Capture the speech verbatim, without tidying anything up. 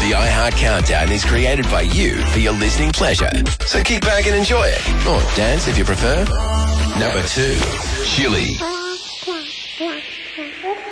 The iHeart Countdown is created by you for your listening pleasure. So kick back and enjoy it. Or dance if you prefer. Number two, Chili.